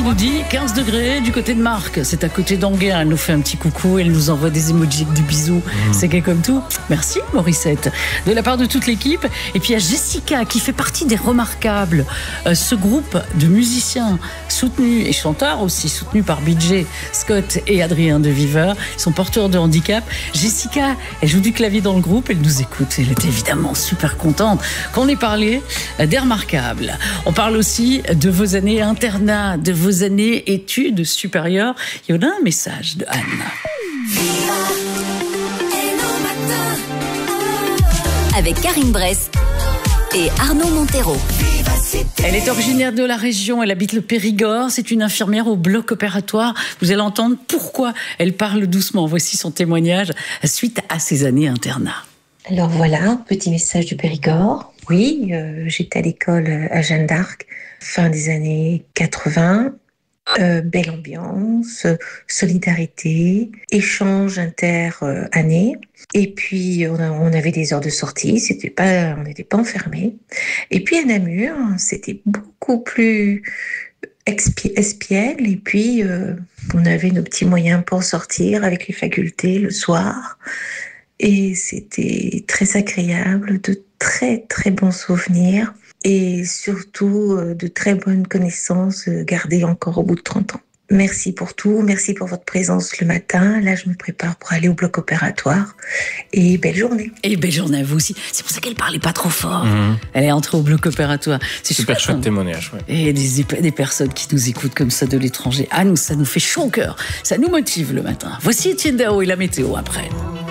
Nous dit 15 degrés du côté de Marc, c'est à côté d'Anguin. Elle nous fait un petit coucou, elle nous envoie des emojis avec du bisou. C'est gay comme tout. Merci Morissette, de la part de toute l'équipe. Et puis il y a Jessica qui fait partie des Remarquables, ce groupe de musiciens soutenus et chanteurs aussi soutenus par BJ Scott et Adrien de Viveur. Ils sont porteurs de handicap. Jessica, elle joue du clavier dans le groupe, elle nous écoute. Elle est évidemment super contente qu'on ait parlé des Remarquables. On parle aussi de vos années internat, de vos années études supérieures. Il y en a un message de Anne. Avec Karine Bress et Arnaud Montero. Elle est originaire de la région, elle habite le Périgord, c'est une infirmière au bloc opératoire. Vous allez entendre pourquoi elle parle doucement. Voici son témoignage suite à ses années internat. Alors voilà, un petit message du Périgord. Oui, j'étais à l'école à Jeanne d'Arc, fin des années 80. Belle ambiance, solidarité, échange inter-année. Et puis, on avait des heures de sortie, on n'était pas enfermés. Et puis, à Namur, c'était beaucoup plus espiègle. Et puis, on avait nos petits moyens pour sortir avec les facultés le soir. Et c'était très agréable, de très, très bons souvenirs. Et surtout de très bonnes connaissances gardées encore au bout de 30 ans. Merci pour tout, merci pour votre présence le matin. Là, je me prépare pour aller au bloc opératoire. Et belle journée. Et belle journée à vous aussi. C'est pour ça qu'elle parlait pas trop fort. Elle est entrée au bloc opératoire. C'est super chouette témoignage. Ouais. Et des personnes qui nous écoutent comme ça de l'étranger. Ah, nous, ça nous fait chaud au cœur. Ça nous motive le matin. Voici Etienne Dao et la météo après.